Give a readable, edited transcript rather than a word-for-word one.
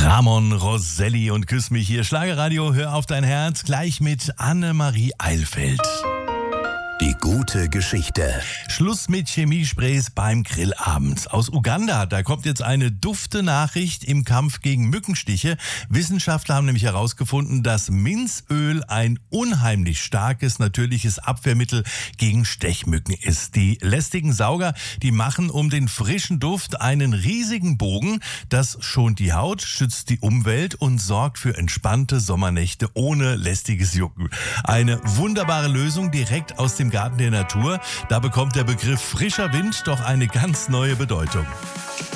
Ramon Roselli und Küss mich hier. Schlagerradio, hör auf dein Herz, gleich mit Annemarie Eilfeld. Die gute Geschichte. Schluss mit Chemiesprays beim Grillabend. Aus Uganda, da kommt jetzt eine dufte Nachricht im Kampf gegen Mückenstiche. Wissenschaftler haben nämlich herausgefunden, dass Minzöl ein unheimlich starkes natürliches Abwehrmittel gegen Stechmücken ist. Die lästigen Sauger, die machen um den frischen Duft einen riesigen Bogen. Das schont die Haut, schützt die Umwelt und sorgt für entspannte Sommernächte ohne lästiges Jucken. Eine wunderbare Lösung direkt aus dem Garten der Natur. Da bekommt der Begriff frischer Wind doch eine ganz neue Bedeutung.